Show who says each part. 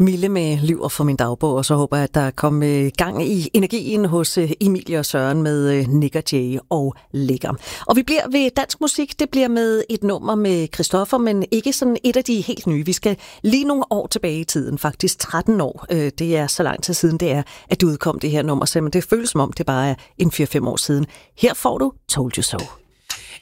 Speaker 1: Mille med Lyver for min dagbog, og så håber jeg, at der kommer gang i energien hos Emilie og Søren med Nick og Jay og Lækker. Og vi bliver ved dansk musik. Det bliver med et nummer med Christoffer, men ikke sådan et af de helt nye. Vi skal lige nogle år tilbage i tiden, faktisk 13 år. Det er så lang tid siden, det er, at du udkom det her nummer, så det føles som om, det bare er en 4-5 år siden. Her får du Told You So.